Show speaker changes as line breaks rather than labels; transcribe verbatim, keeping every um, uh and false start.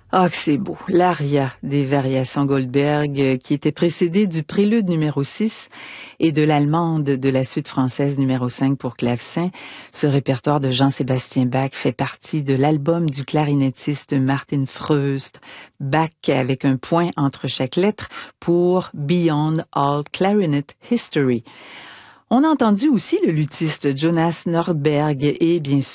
Ah, que c'est beau. L'aria des variations Goldberg, euh, qui était précédée du prélude numéro six et de l'allemande de la suite française numéro cinq pour clavecin. Ce répertoire de Jean-Sébastien Bach fait partie de l'album du clarinettiste Martin Freust. Bach avec un point entre chaque lettre pour Beyond All Clarinet History. On a entendu aussi le luthiste Jonas Nordberg et bien sûr